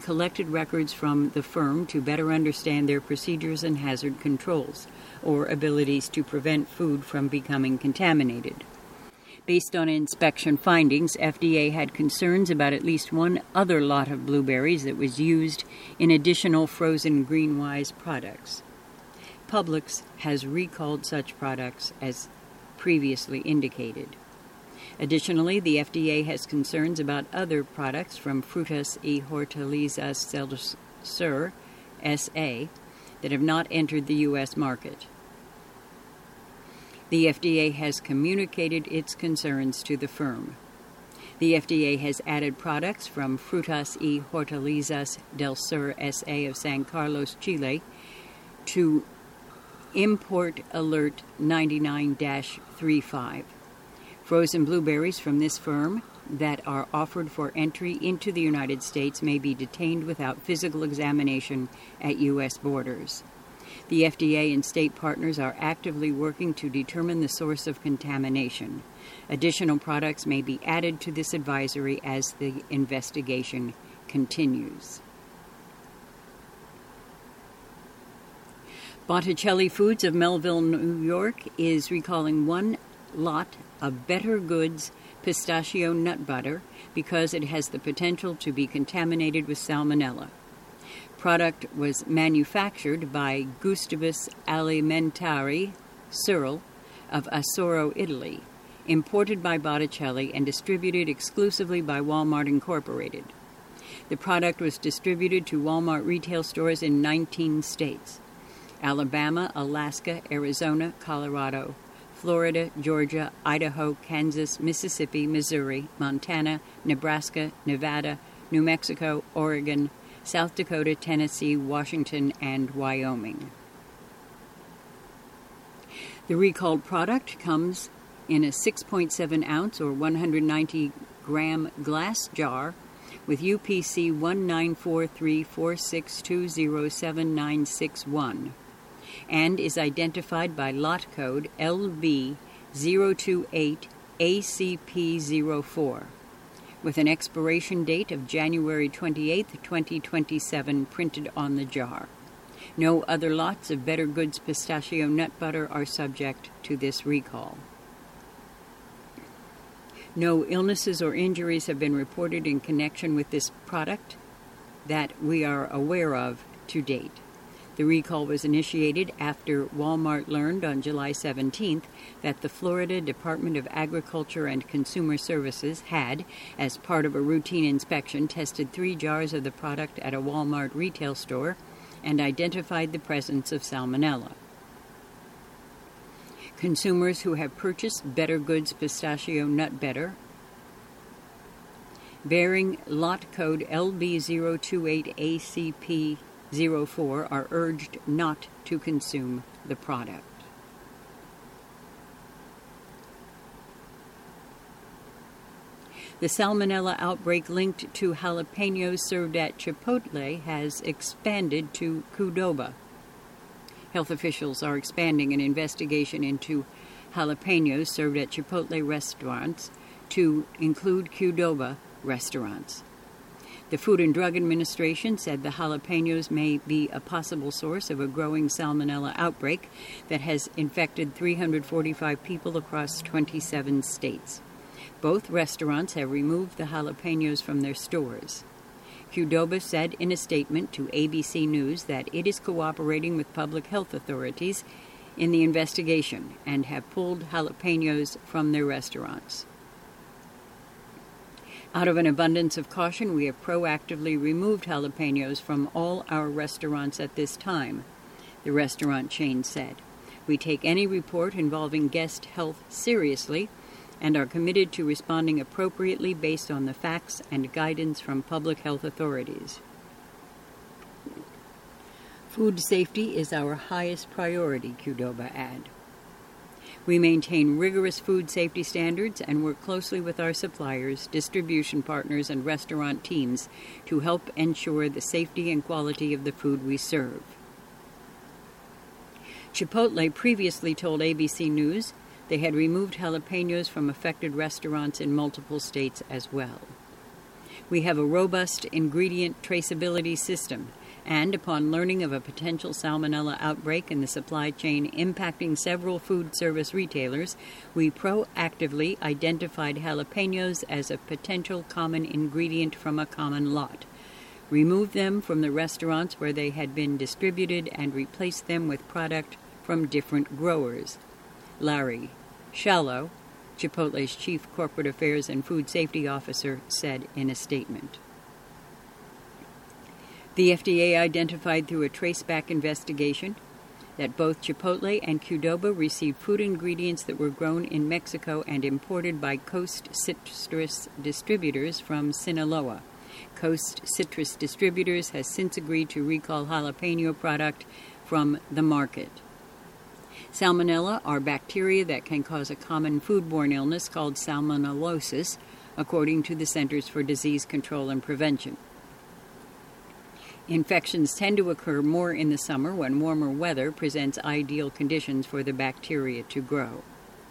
collected records from the firm to better understand their procedures and hazard controls, or abilities to prevent food from becoming contaminated. Based on inspection findings, FDA had concerns about at least one other lot of blueberries that was used in additional frozen GreenWise products. Publix has recalled such products as previously indicated. Additionally, the FDA has concerns about other products from Frutas y Hortalizas del Sur, S.A., that have not entered the U.S. market. The FDA has communicated its concerns to the firm. The FDA has added products from Frutas y Hortalizas del Sur, S.A. of San Carlos, Chile, to Import Alert 99-35. Frozen blueberries from this firm that are offered for entry into the United States may be detained without physical examination at U.S. borders. The FDA and state partners are actively working to determine the source of contamination. Additional products may be added to this advisory as the investigation continues. Botticelli Foods of Melville, New York is recalling one lot of Better Goods pistachio nut butter because it has the potential to be contaminated with salmonella. Product was manufactured by Gustavus Alimentari Cyril of Asoro, Italy, imported by Botticelli and distributed exclusively by Walmart Incorporated. The product was distributed to Walmart retail stores in 19 states: Alabama, Alaska, Arizona, Colorado, Florida, Georgia, Idaho, Kansas, Mississippi, Missouri, Montana, Nebraska, Nevada, New Mexico, Oregon, South Dakota, Tennessee, Washington, and Wyoming. The recalled product comes in a 6.7 ounce or 190 gram glass jar with UPC 194346207961 and is identified by lot code LB028ACP04 with an expiration date of January 28, 2027 printed on the jar. No other lots of Better Goods pistachio nut butter are subject to this recall. No illnesses or injuries have been reported in connection with this product that we are aware of to date. The recall was initiated after Walmart learned on July 17th that the Florida Department of Agriculture and Consumer Services had, as part of a routine inspection, tested 3 jars of the product at a Walmart retail store and identified the presence of salmonella. Consumers who have purchased Better Goods pistachio nut butter bearing lot code LB028ACP04 are urged not to consume the product. The salmonella outbreak linked to jalapenos served at Chipotle has expanded to Qdoba. Health officials are expanding an investigation into jalapenos served at Chipotle restaurants to include Qdoba restaurants. The Food and Drug Administration said the jalapenos may be a possible source of a growing salmonella outbreak that has infected 345 people across 27 states. Both restaurants have removed the jalapenos from their stores. Qdoba said in a statement to ABC News that it is cooperating with public health authorities in the investigation and have pulled jalapenos from their restaurants. Out of an abundance of caution, we have proactively removed jalapenos from all our restaurants at this time, the restaurant chain said. We take any report involving guest health seriously and are committed to responding appropriately based on the facts and guidance from public health authorities. Food safety is our highest priority, Qdoba added. We maintain rigorous food safety standards and work closely with our suppliers, distribution partners, and restaurant teams to help ensure the safety and quality of the food we serve. Chipotle previously told ABC News they had removed jalapenos from affected restaurants in multiple states as well. We have a robust ingredient traceability system, and upon learning of a potential salmonella outbreak in the supply chain impacting several food service retailers, we proactively identified jalapenos as a potential common ingredient from a common lot, removed them from the restaurants where they had been distributed, and replaced them with product from different growers. Larry Shallow, Chipotle's Chief Corporate Affairs and Food Safety Officer, said in a statement. The FDA identified through a traceback investigation that both Chipotle and Qdoba received food ingredients that were grown in Mexico and imported by Coast Citrus Distributors from Sinaloa. Coast Citrus Distributors has since agreed to recall jalapeno product from the market. Salmonella are bacteria that can cause a common foodborne illness called salmonellosis, according to the Centers for Disease Control and Prevention. Infections tend to occur more in the summer when warmer weather presents ideal conditions for the bacteria to grow.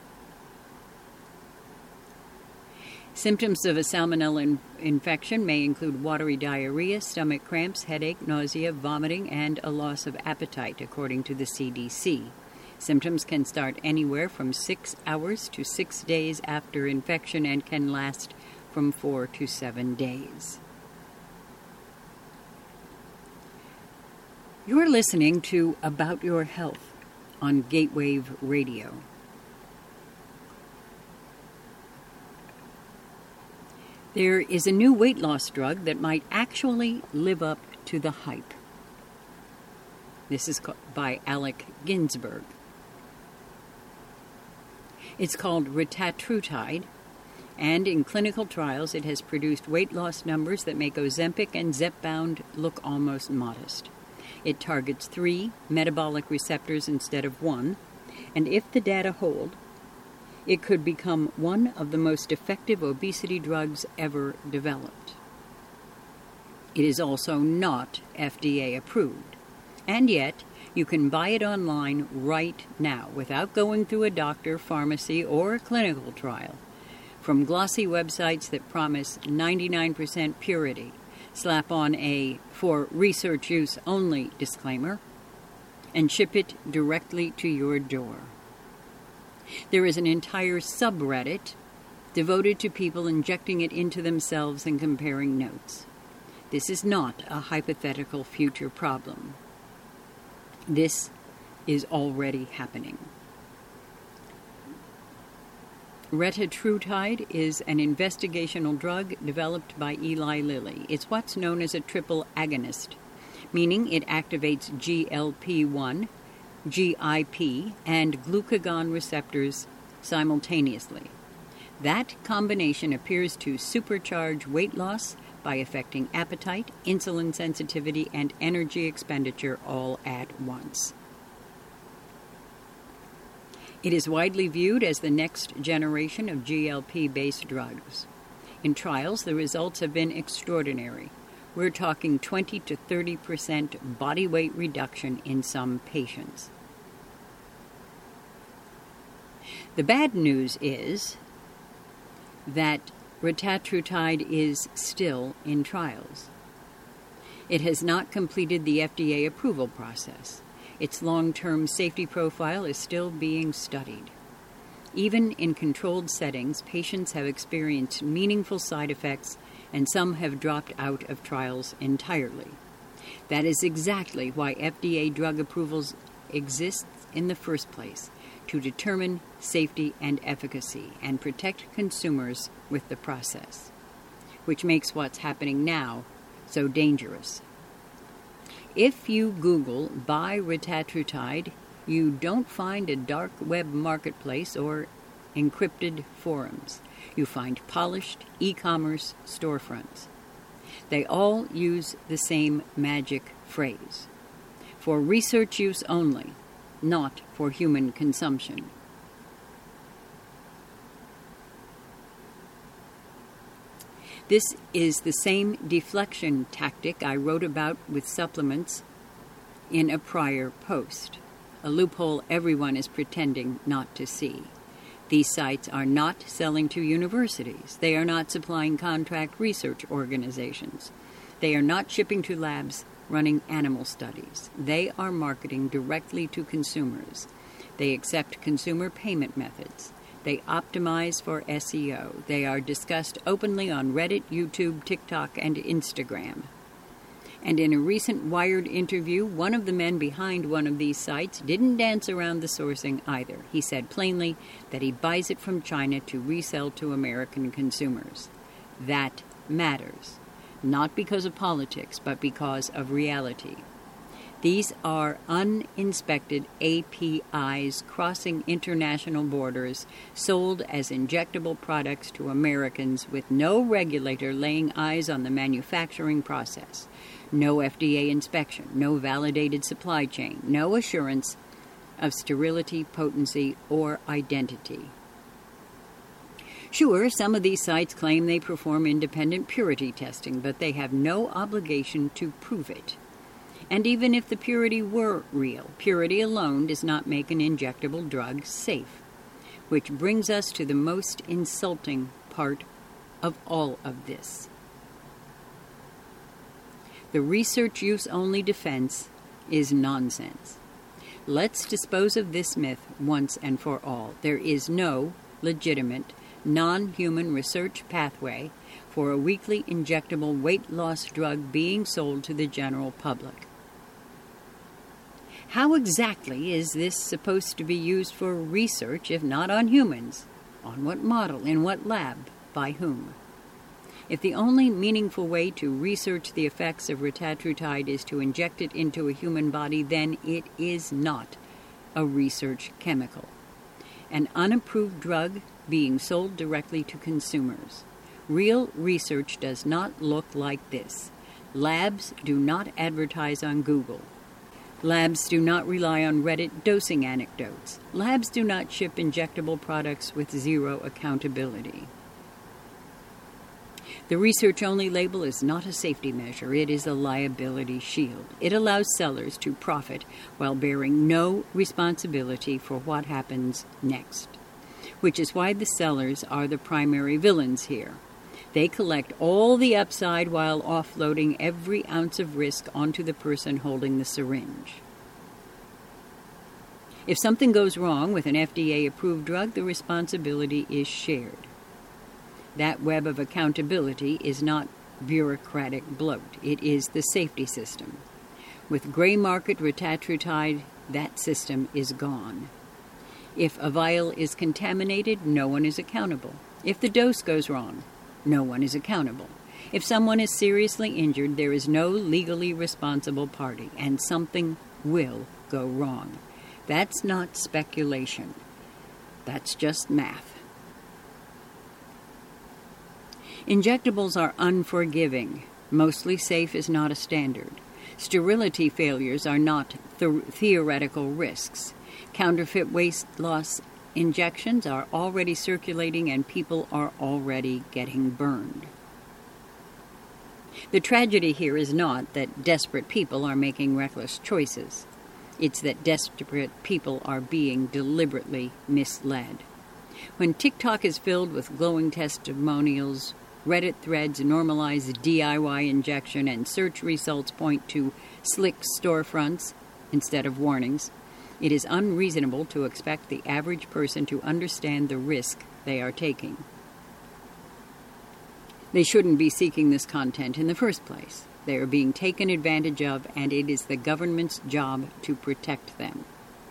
Symptoms of a salmonella infection may include watery diarrhea, stomach cramps, headache, nausea, vomiting, and a loss of appetite, according to the CDC. Symptoms can start anywhere from 6 hours to 6 days after infection and can last from 4 to 7 days. You're listening to About Your Health on Gatewave Radio. There is a new weight loss drug that might actually live up to the hype. This is by Alec Ginsberg. It's called retatrutide, and in clinical trials it has produced weight loss numbers that make Ozempic and Zepbound look almost modest. It targets 3 metabolic receptors instead of 1, and if the data hold, it could become one of the most effective obesity drugs ever developed. It is also not FDA approved, and yet you can buy it online right now without going through a doctor, pharmacy, or a clinical trial. From glossy websites that promise 99% purity, slap on a "for research use only" disclaimer, and ship it directly to your door. There is an entire subreddit devoted to people injecting it into themselves and comparing notes. This is not a hypothetical future problem. This is already happening. Retatrutide is an investigational drug developed by Eli Lilly. It's what's known as a triple agonist, meaning it activates GLP-1, GIP, and glucagon receptors simultaneously. That combination appears to supercharge weight loss by affecting appetite, insulin sensitivity, and energy expenditure all at once. It is widely viewed as the next generation of GLP-based drugs. In trials, the results have been extraordinary. We're talking 20 to 30% body weight reduction in some patients. The bad news is that retatrutide is still in trials. It has not completed the FDA approval process. Its long-term safety profile is still being studied. Even in controlled settings, patients have experienced meaningful side effects, and some have dropped out of trials entirely. That is exactly why FDA drug approvals exist in the first place, to determine safety and efficacy and protect consumers with the process, which makes what's happening now so dangerous. If you Google "buy retatrutide," you don't find a dark web marketplace or encrypted forums. You find polished e-commerce storefronts. They all use the same magic phrase: for research use only, not for human consumption. This is the same deflection tactic I wrote about with supplements in a prior post, a loophole everyone is pretending not to see. These sites are not selling to universities. They are not supplying contract research organizations. They are not shipping to labs running animal studies. They are marketing directly to consumers. They accept consumer payment methods. They optimize for SEO. They are discussed openly on Reddit, YouTube, TikTok, and Instagram. And in a recent Wired interview, one of the men behind one of these sites didn't dance around the sourcing either. He said plainly that he buys it from China to resell to American consumers. That matters, not because of politics, but because of reality. These are uninspected APIs crossing international borders, sold as injectable products to Americans with no regulator laying eyes on the manufacturing process, no FDA inspection, no validated supply chain, no assurance of sterility, potency, or identity. Sure, some of these sites claim they perform independent purity testing, but they have no obligation to prove it. And even if the purity were real, purity alone does not make an injectable drug safe. Which brings us to the most insulting part of all of this. The research use only defense is nonsense. Let's dispose of this myth once and for all. There is no legitimate, non-human research pathway for a weekly injectable weight loss drug being sold to the general public. How exactly is this supposed to be used for research if not on humans? On what model? In what lab? By whom? If the only meaningful way to research the effects of retatrutide is to inject it into a human body, then it is not a research chemical. An unapproved drug being sold directly to consumers. Real research does not look like this. Labs do not advertise on Google. Labs do not rely on Reddit dosing anecdotes. Labs do not ship injectable products with zero accountability. The research-only label is not a safety measure. It is a liability shield. It allows sellers to profit while bearing no responsibility for what happens next, which is why the sellers are the primary villains here. They collect all the upside while offloading every ounce of risk onto the person holding the syringe. If something goes wrong with an FDA-approved drug, the responsibility is shared. That web of accountability is not bureaucratic bloat. It is the safety system. With gray market retatrutide, that system is gone. If a vial is contaminated, no one is accountable. If the dose goes wrong, no one is accountable. If someone is seriously injured, there is no legally responsible party, and something will go wrong. That's not speculation. That's just math. Injectables are unforgiving. Mostly safe is not a standard. Sterility failures are not theoretical risks. Counterfeit weight loss injections are already circulating and people are already getting burned. The tragedy here is not that desperate people are making reckless choices. It's that desperate people are being deliberately misled. When TikTok is filled with glowing testimonials, Reddit threads normalize DIY injection, and search results point to slick storefronts instead of warnings, it is unreasonable to expect the average person to understand the risk they are taking. They shouldn't be seeking this content in the first place. They are being taken advantage of, and it is the government's job to protect them.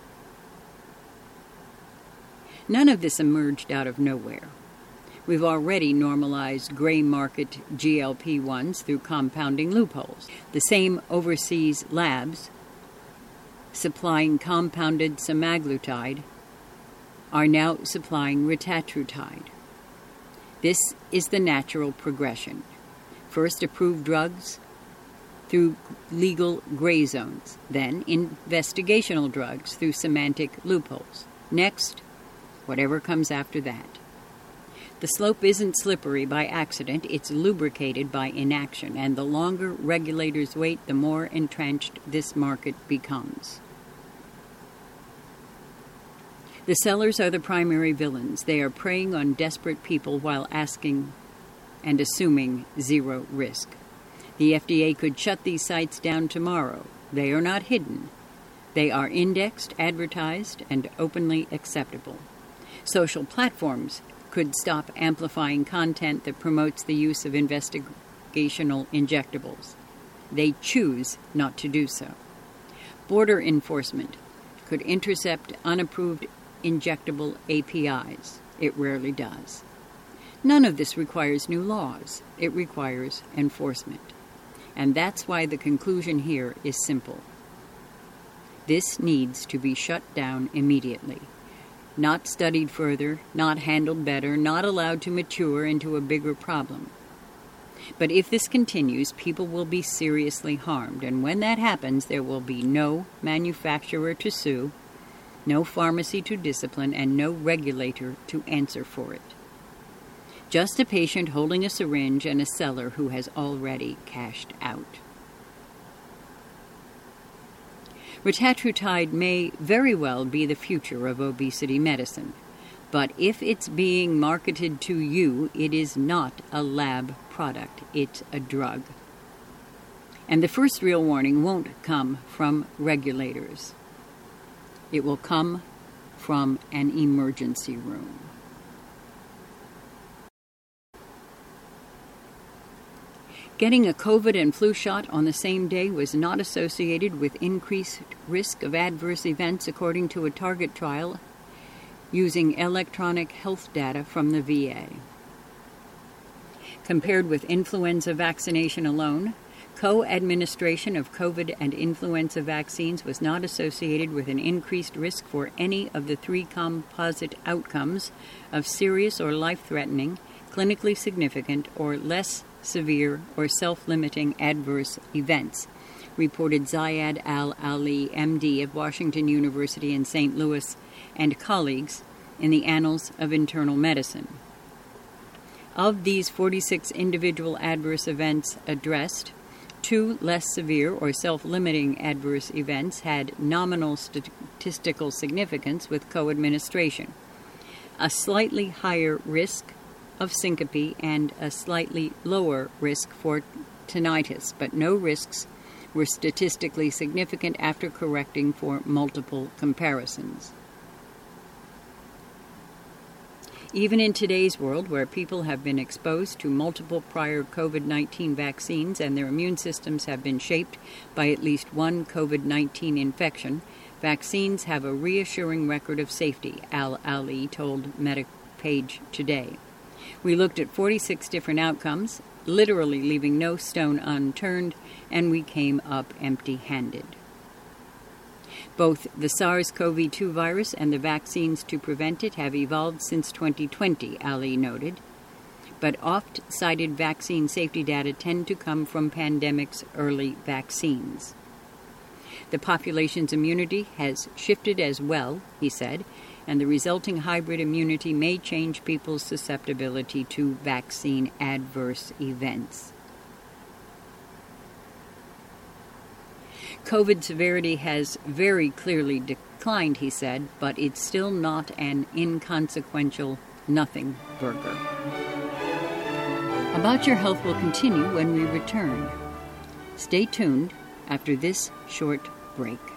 None of this emerged out of nowhere. We've already normalized gray market GLP-1s through compounding loopholes. The same overseas labs supplying compounded semaglutide are now supplying retatrutide. This is the natural progression. First approved drugs through legal gray zones, then investigational drugs through semantic loopholes. Next, whatever comes after that. The slope isn't slippery by accident, it's lubricated by inaction, and the longer regulators wait, the more entrenched this market becomes. The sellers are the primary villains. They are preying on desperate people while asking and assuming zero risk. The FDA could shut these sites down tomorrow. They are not hidden. They are indexed, advertised, and openly acceptable. Social platforms could stop amplifying content that promotes the use of investigational injectables. They choose not to do so. Border enforcement could intercept unapproved injectable APIs. It rarely does. None of this requires new laws. It requires enforcement. And that's why the conclusion here is simple. This needs to be shut down immediately. Not studied further, not handled better, not allowed to mature into a bigger problem. But if this continues, people will be seriously harmed, and when that happens, there will be no manufacturer to sue, no pharmacy to discipline, and no regulator to answer for it. Just a patient holding a syringe and a seller who has already cashed out. Retatrutide may very well be the future of obesity medicine, but if it's being marketed to you, it is not a lab product, it's a drug. And the first real warning won't come from regulators. It will come from an emergency room. Getting a COVID and flu shot on the same day was not associated with increased risk of adverse events, according to a Target trial using electronic health data from the VA. Compared with influenza vaccination alone, co-administration of COVID and influenza vaccines was not associated with an increased risk for any of the three composite outcomes of serious or life-threatening, clinically significant, or less severe or self-limiting adverse events, reported Zayed Al-Ali, MD of Washington University in St. Louis, and colleagues in the Annals of Internal Medicine. Of these 46 individual adverse events addressed, 2 less severe or self-limiting adverse events had nominal statistical significance with co-administration, a slightly higher risk of syncope and a slightly lower risk for tinnitus, but no risks were statistically significant after correcting for multiple comparisons. Even in today's world, where people have been exposed to multiple prior COVID-19 vaccines and their immune systems have been shaped by at least one COVID-19 infection, vaccines have a reassuring record of safety, Al-Ali told MediPage Today. We looked at 46 different outcomes, literally leaving no stone unturned, and we came up empty-handed. Both the SARS-CoV-2 virus and the vaccines to prevent it have evolved since 2020, Ali noted. But oft-cited vaccine safety data tend to come from pandemics' early vaccines. The population's immunity has shifted as well, he said, and the resulting hybrid immunity may change people's susceptibility to vaccine adverse events. COVID severity has very clearly declined, he said, but it's still not an inconsequential nothing burger. About Your Health will continue when we return. Stay tuned after this short break.